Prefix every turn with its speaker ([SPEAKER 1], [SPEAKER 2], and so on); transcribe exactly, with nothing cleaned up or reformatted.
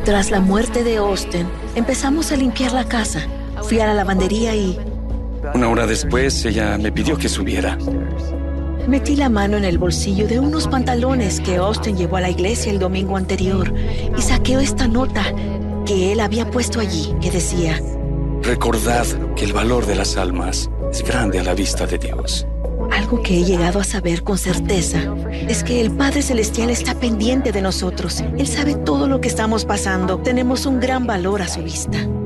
[SPEAKER 1] Tras la muerte de Austen, empezamos a limpiar la casa. Fui a la lavandería y...
[SPEAKER 2] Una hora después, ella me pidió que subiera.
[SPEAKER 1] Metí la mano en el bolsillo de unos pantalones que Austen llevó a la iglesia el domingo anterior y saqué esta nota que él había puesto allí, que decía:
[SPEAKER 2] recordad que el valor de las almas es grande a la vista de Dios.
[SPEAKER 1] Algo que he llegado a saber con certeza es que el Padre Celestial está pendiente de nosotros. Él sabe todo lo que estamos pasando. Tenemos un gran valor a su vista.